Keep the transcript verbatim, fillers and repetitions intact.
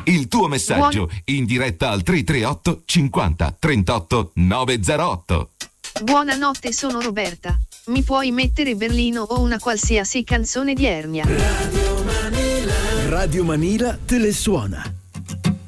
Il tuo messaggio Buon... in diretta al tre tre otto cinquanta trentotto novecentootto. Buonanotte, sono Roberta. Mi puoi mettere Berlino o una qualsiasi canzone di Ernia? Radio Manila. Radio Manila te le suona.